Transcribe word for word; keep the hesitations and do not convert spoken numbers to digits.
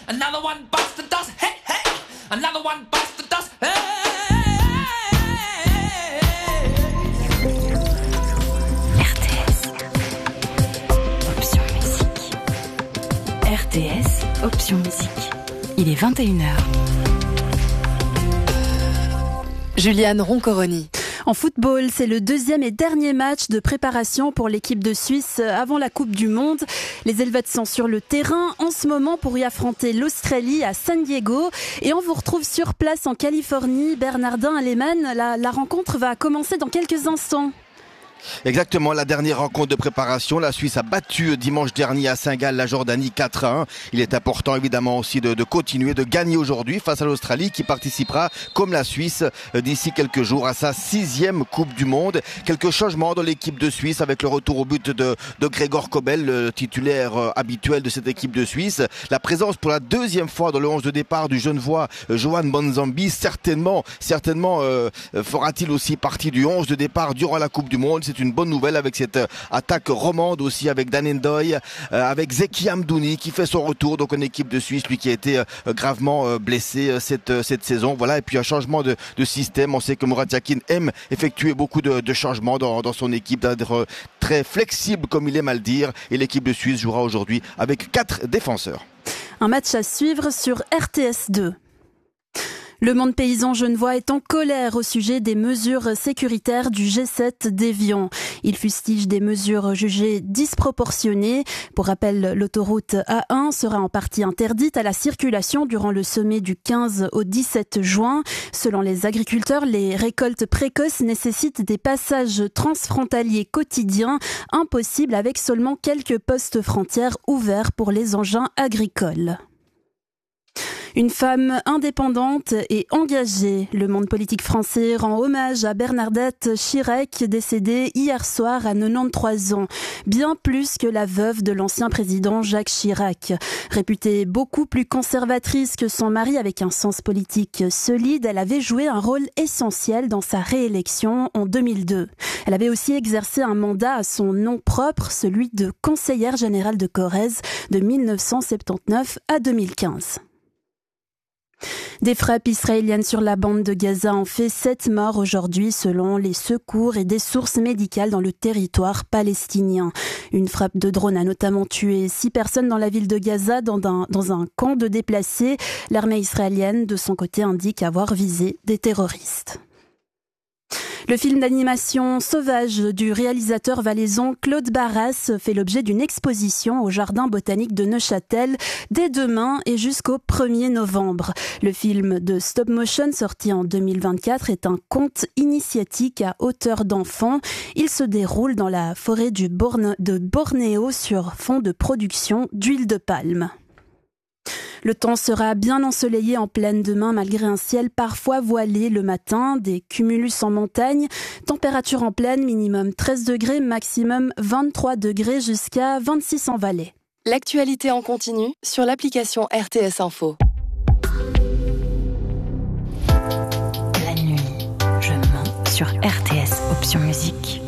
Another one bites the dust. Hey, hey. Another one bites the dust. Hey. R T S. Option musique. R T S. Option musique. Il est vingt et une heures. Juliane Roncoroni. En football, c'est le deuxième et dernier match de préparation pour l'équipe de Suisse avant la Coupe du Monde. Les Helvètes sont sur le terrain en ce moment pour y affronter l'Australie à San Diego. Et on vous retrouve sur place en Californie. Bernardin Aleman, la, la rencontre va commencer dans quelques instants. Exactement, la dernière rencontre de préparation. La Suisse a battu dimanche dernier à Saint-Gall la Jordanie quatre à un. Il est important évidemment aussi de, de continuer, de gagner aujourd'hui face à l'Australie qui participera comme la Suisse d'ici quelques jours à sa sixième Coupe du Monde. Quelques changements dans l'équipe de Suisse avec le retour au but de, de Gregor Kobel, le titulaire habituel de cette équipe de Suisse. La présence pour la deuxième fois dans le onze de départ du Genevois Johan Bonzambi. Certainement, certainement euh, fera-t-il aussi partie du onze de départ durant la Coupe du Monde. C'est une bonne nouvelle avec cette attaque romande aussi avec Dan Ndoye, euh, avec Zeki Amdouni qui fait son retour donc en équipe de Suisse, lui qui a été euh, gravement euh, blessé euh, cette euh, cette saison. Voilà, et puis un changement de, de système. On sait que Murat Yakin aime effectuer beaucoup de, de changements dans, dans son équipe, d'être euh, très flexible comme il aime à le dire. Et l'équipe de Suisse jouera aujourd'hui avec quatre défenseurs. Un match à suivre sur R T S deux. Le monde paysan genevois est en colère au sujet des mesures sécuritaires du G sept d'Évian. Il fustige des mesures jugées disproportionnées. Pour rappel, l'autoroute A un sera en partie interdite à la circulation durant le sommet du quinze au dix-sept juin. Selon les agriculteurs, les récoltes précoces nécessitent des passages transfrontaliers quotidiens, impossibles avec seulement quelques postes frontières ouverts pour les engins agricoles. Une femme indépendante et engagée. Le monde politique français rend hommage à Bernadette Chirac, décédée hier soir à quatre-vingt-treize ans. Bien plus que la veuve de l'ancien président Jacques Chirac. Réputée beaucoup plus conservatrice que son mari avec un sens politique solide, elle avait joué un rôle essentiel dans sa réélection en deux mille deux. Elle avait aussi exercé un mandat à son nom propre, celui de conseillère générale de Corrèze de mille neuf cent soixante-dix-neuf à deux mille quinze. Des frappes israéliennes sur la bande de Gaza ont fait sept morts aujourd'hui selon les secours et des sources médicales dans le territoire palestinien. Une frappe de drone a notamment tué six personnes dans la ville de Gaza dans un, dans un camp de déplacés. L'armée israélienne, de son côté, indique avoir visé des terroristes. Le film d'animation Sauvage du réalisateur valaisan Claude Barras fait l'objet d'une exposition au Jardin botanique de Neuchâtel dès demain et jusqu'au premier novembre. Le film de stop motion sorti en deux mille vingt-quatre est un conte initiatique à hauteur d'enfant. Il se déroule dans la forêt du Borne- de Bornéo sur fond de production d'huile de palme. Le temps sera bien ensoleillé en pleine demain malgré un ciel parfois voilé le matin, des cumulus en montagne, température en plaine minimum treize degrés, maximum vingt-trois degrés jusqu'à vingt-six en vallée. L'actualité en continu sur l'application R T S Info. La nuit, je mens sur R T S Option Musique.